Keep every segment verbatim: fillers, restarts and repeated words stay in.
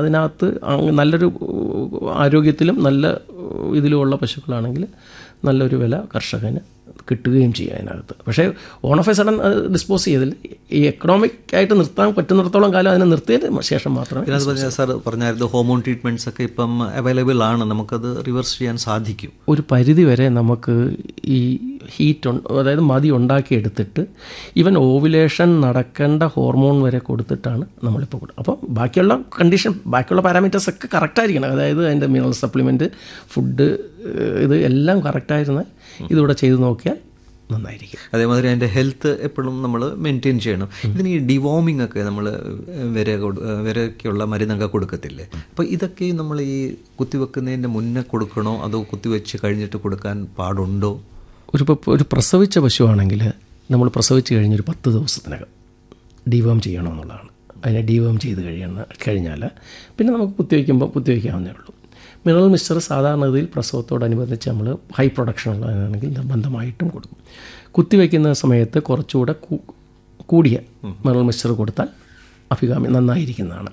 അതിനകത്ത് നല്ലൊരു ആരോഗ്യത്തിലും നല്ല ഇതിലുമുള്ള പശുക്കളാണെങ്കിൽ നല്ലൊരു വില കർഷകന് കിട്ടുകയും ചെയ്യും അതിനകത്ത്. പക്ഷേ on of A sudden dispose ചെയ്തില്ല. ഈ എക്കണോമിക് ആയിട്ട് നിർത്താൻ പറ്റുന്നിടത്തോളം കാലം അതിനെ നിർത്തിയതിന് ശേഷം മാത്രമേ. സാർ പറഞ്ഞായിരുന്നു ഹോർമോൺ ട്രീറ്റ്മെൻറ്റ്സ് ഒക്കെ ഇപ്പം അവൈലബിൾ ആണ്, നമുക്കത് റിവേഴ്സ് ചെയ്യാൻ സാധിക്കും. ഒരു പരിധി വരെ നമുക്ക് ഈ ഹീറ്റ് അതായത് മതി ഉണ്ടാക്കിയെടുത്തിട്ട് ഈവൻ ഓവുലേഷൻ നടക്കേണ്ട ഹോർമോൺ വരെ കൊടുത്തിട്ടാണ് നമ്മളിപ്പോൾ കൊടുക്കുക. അപ്പോൾ ബാക്കിയുള്ള കണ്ടീഷൻ ബാക്കിയുള്ള പാരാമീറ്റേഴ്സ് ഒക്കെ കറക്റ്റായിരിക്കണം. അതായത് അതിൻ്റെ മിനറൽ സപ്ലിമെൻറ്റ്, ഫുഡ്, ഇത് എല്ലാം കറക്റ്റായിരുന്ന ഇതിവിടെ ചെയ്ത് നോക്കിയാൽ നന്നായിരിക്കും. അതേമാതിരി അതിൻ്റെ ഹെൽത്ത് എപ്പോഴും നമ്മൾ മെയിൻറ്റെയിൻ ചെയ്യണം. ഇതിന് ഈ ഡിവോമിംഗ് ഒക്കെ നമ്മൾ വിര വിരയ്ക്കുള്ള മരുന്നൊക്കെ കൊടുക്കത്തില്ലേ? അപ്പോൾ ഇതൊക്കെ നമ്മൾ ഈ കുത്തിവെക്കുന്നതിൻ്റെ മുന്നേ കൊടുക്കണോ അതോ കുത്തിവെച്ച് കഴിഞ്ഞിട്ട് കൊടുക്കാൻ പാടുണ്ടോ? ഒരു ഒരു പ്രസവിച്ച പശുവാണെങ്കിൽ നമ്മൾ പ്രസവിച്ച് കഴിഞ്ഞൊരു പത്ത് ദിവസത്തിനകം ഡിവോം ചെയ്യണമെന്നുള്ളതാണ്. അതിനെ ഡിവോം ചെയ്ത് കഴിയുന്ന കഴിഞ്ഞാൽ പിന്നെ നമുക്ക് കുത്തിവെക്കുമ്പോൾ കുത്തിവെക്കാവുന്നേ ഉള്ളൂ. മിനറൽ മിക്സ്ചർ സാധാരണഗതിയിൽ പ്രസവത്തോടനുബന്ധിച്ച് നമ്മൾ ഹൈ പ്രൊഡക്ഷൻ ഉള്ളതാണെങ്കിൽ നിർബന്ധമായിട്ടും കൊടുക്കും. കുത്തിവെക്കുന്ന സമയത്ത് കുറച്ചുകൂടെ കൂടിയ മിനറൽ മിക്സ്ചർ കൊടുത്താൽ അഭികാമ്യം നന്നായിരിക്കുന്നതാണ്.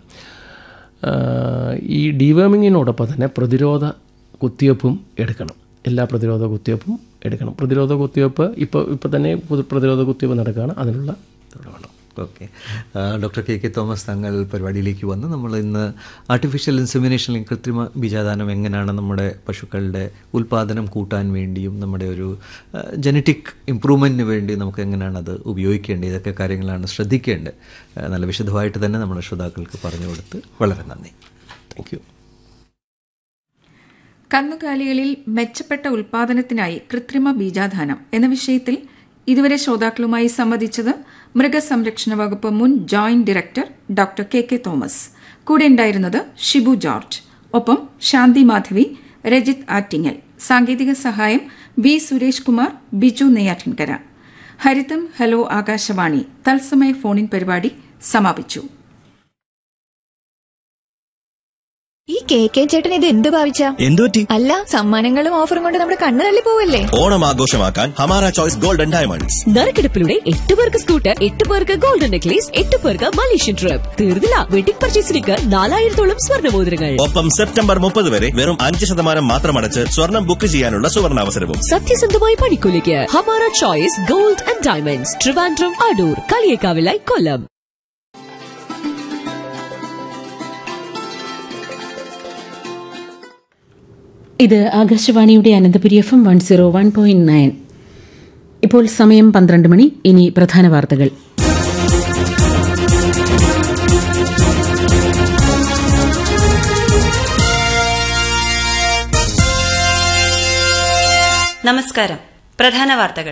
ഈ ഡിവേമിങ്ങിനോടൊപ്പം തന്നെ പ്രതിരോധ കുത്തിവെപ്പും എടുക്കണം. എല്ലാ പ്രതിരോധ കുത്തിവെപ്പും എടുക്കണം. പ്രതിരോധ കുത്തിവെപ്പ് ഇപ്പോൾ ഇപ്പോൾ തന്നെ പ്രതിരോധ കുത്തിവെപ്പ് നടക്കുകയാണ്. അതിനുള്ള വേണം. Okay, doctor K K Thomas തങ്ങൾ പരിപാടിയിലേക്ക് വന്ന് നമ്മൾ ഇന്ന് ആർട്ടിഫിഷ്യൽ ഇൻസെമിനേഷൻ, കൃത്രിമ ബീജാദാനം എങ്ങനെയാണ് നമ്മുടെ പശുക്കളുടെ ഉൽപ്പാദനം കൂട്ടാൻ വേണ്ടിയും നമ്മുടെ ഒരു ജനറ്റിക് ഇംപ്രൂവ്മെൻറ്റിന് വേണ്ടി നമുക്ക് എങ്ങനെയാണ് അത് ഉപയോഗിക്കേണ്ടത്, ഇതൊക്കെ കാര്യങ്ങളാണ് ശ്രദ്ധിക്കേണ്ടത്. നല്ല വിശദമായിട്ട് തന്നെ നമ്മുടെ ശ്രോതാക്കൾക്ക് പറഞ്ഞു കൊടുത്ത് വളരെ നന്ദി. Thank you. കന്നുകാലികളിൽ മെച്ചപ്പെട്ട ഉൽപ്പാദനത്തിനായി കൃത്രിമ ബീജാദാനം എന്ന വിഷയത്തിൽ ഇതുവരെ ശ്രോതാക്കളുമായി സംവദിച്ചത് മൃഗസംരക്ഷണ വകുപ്പ് മുൻ joint director doctor K K Thomas. കൂടെ ഉണ്ടായിരുന്നത് ഷിബു ജോർജ്. ഒപ്പം ശാന്തി മാധവി, രജിത് ആറ്റിങ്ങൽ. സാങ്കേതിക സഹായം വി സുരേഷ് കുമാർ, ബിജു നെയ്യാറ്റിൻകര. ഹരിതം ഹലോ ആകാശവാണി തത്സമയ ഫോണിൻ പരിപാടി സമാപിച്ചു. ഈ കെ കെ ചേട്ടൻ ഇത് എന്ത് ഭാവിച്ച എന്തുപറ്റി? അല്ല, സമ്മാനങ്ങളും ഓഫറും കൊണ്ട് നമ്മുടെ കണ്ണ് തള്ളി പോവല്ലേ? ഓണം ആഘോഷമാക്കാൻ ഹമാര ചോയ്സ് ഗോൾഡൻ ഡയമണ്ട്സ്. നറുക്കെടുപ്പിലൂടെ എട്ട് പേർക്ക് സ്കൂട്ടർ, എട്ട് പേർക്ക് ഗോൾഡൻ നെക്ലേസ്, എട്ട് പേർക്ക് മലേഷ്യൻ ട്രിപ്പ്. തീർന്നില്ല, വെഡിംഗ് പർച്ചേസിലേക്ക് നാലായിരത്തോളം സ്വർണ്ണമോതിരങ്ങൾ. ഒപ്പം സെപ്റ്റംബർ മുപ്പത് വരെ വെറും അഞ്ച് ശതമാനം മാത്രം അടച്ച് സ്വർണം ബുക്ക് ചെയ്യാനുള്ള സുവർണാവസരവും. സത്യസന്ധമായ പണിക്കൂലിക്ക് Hamara choice gold and diamonds, Trivandrum, Adoor, കളിയേക്കാവിലായി, കൊല്ലം. ഇത് ആകാശവാണിയുടെ Ananthapuri F M one zero one point nine. ഇപ്പോൾ സമയം പന്ത്രണ്ട് മണി. ഇനി പ്രധാന വാർത്തകൾ. നമസ്കാരം. പ്രധാന വാർത്തകൾ.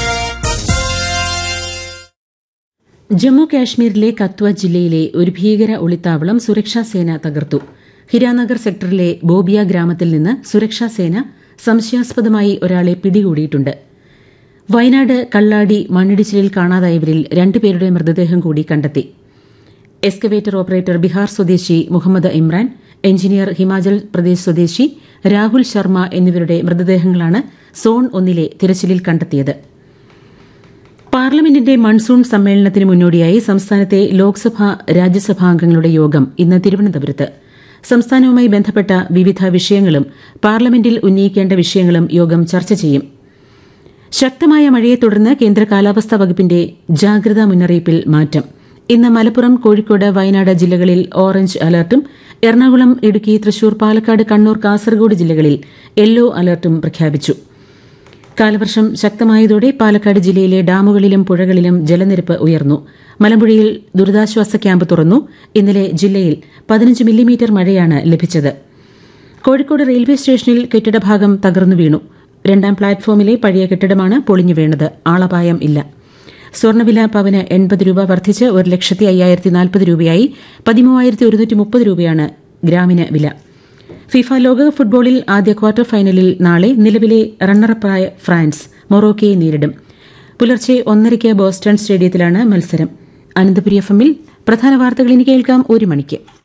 ജമ്മു കാശ്മീരിലെ കത്വ ജില്ലയിലെ ഒരു ഭീകര ഒളിത്താവളം സുരക്ഷാസേന തകർത്തു. ഹിരാനഗർ സെക്ടറിലെ ബോബിയ ഗ്രാമത്തിൽ നിന്ന് സുരക്ഷാസേന സംശയാസ്പദമായി ഒരാളെ പിടികൂടിയിട്ടുണ്ട്. വയനാട് കള്ളാടി മണ്ണിടിച്ചിലിൽ കാണാതായവരിൽ രണ്ടുപേരുടെ മൃതദേഹം കൂടി കണ്ടെത്തി. എക്സ്കവേറ്റർ ഓപ്പറേറ്റർ ബിഹാർ സ്വദേശി മുഹമ്മദ് ഇമ്രാൻ, എഞ്ചിനീയർ ഹിമാചൽ പ്രദേശ് സ്വദേശി രാഹുൽ ശർമ്മ എന്നിവരുടെ മൃതദേഹങ്ങളാണ് സോൺ ഒന്നിലെ തിരച്ചിലിൽ കണ്ടെത്തിയത്. പാർലമെന്റിന്റെ മൺസൂൺ സമ്മേളനത്തിന് മുന്നോടിയായി സംസ്ഥാനത്തെ ലോക്സഭാ രാജ്യസഭാംഗങ്ങളുടെ യോഗം ഇന്ന് തിരുവനന്തപുരത്ത്. സംസ്ഥാനവുമായി ബന്ധപ്പെട്ട വിവിധ വിഷയങ്ങളും പാർലമെന്റിൽ ഉന്നയിക്കേണ്ട വിഷയങ്ങളും യോഗം ചർച്ച ചെയ്യും. ശക്തമായ മഴയെ തുടർന്ന് കേന്ദ്ര കാലാവസ്ഥാ വകുപ്പിന്റെ ജാഗ്രതാ മുന്നറിയിപ്പിൽ മാറ്റം. ഇന്ന് മലപ്പുറം, കോഴിക്കോട്, വയനാട് ജില്ലകളിൽ ഓറഞ്ച് അലർട്ടും എറണാകുളം, ഇടുക്കി, തൃശൂർ, പാലക്കാട്, കണ്ണൂർ, കാസർഗോഡ് ജില്ലകളിൽ യെല്ലോ അലർട്ടും പ്രഖ്യാപിച്ചു. കാലവർഷം ശക്തമായതോടെ പാലക്കാട് ജില്ലയിലെ ഡാമുകളിലും പുഴകളിലും ജലനിരപ്പ് ഉയർന്നു. മലമ്പുഴയിൽ ദുരിതാശ്വാസ ക്യാമ്പ് തുറന്നു. ഇന്നലെ ജില്ലയിൽ പതിനഞ്ച് മില്ലിമീറ്റർ മഴയാണ് ലഭിച്ചത്. കോഴിക്കോട് റെയിൽവേ സ്റ്റേഷനിൽ കെട്ടിടഭാഗം തകർന്നു വീണു. രണ്ടാം പ്ലാറ്റ്ഫോമിലെ പഴയ കെട്ടിടമാണ് പൊളിഞ്ഞു വീണത്. ആളപായം ഇല്ല. സ്വർണ്ണവില പവന് എൺപത് രൂപ വർദ്ധിച്ച് ഒരു ലക്ഷത്തി അയ്യായിരത്തി നാൽപ്പത് രൂപയായി. പതിമൂവായിരത്തി ഒരുന്നൂറ്റി മുപ്പത് രൂപയാണ് ഗ്രാമിന് വില. ഫിഫ ലോകകപ്പ് ഫുട്ബോളിൽ ആദ്യ ക്വാർട്ടർ ഫൈനലിൽ നാളെ നിലവിലെ റണ്ണറപ്പായ ഫ്രാൻസ് മൊറോക്കയെ നേരിടും. പുലർച്ചെ ഒന്നരയ്ക്ക് ബോസ്റ്റൺ സ്റ്റേഡിയത്തിലാണ് മത്സരം. അനന്തപുരി എഫ് എമ്മിൽ പ്രധാന വാർത്തകൾ ഇനി കേൾക്കാം ഒരു മണിക്ക്.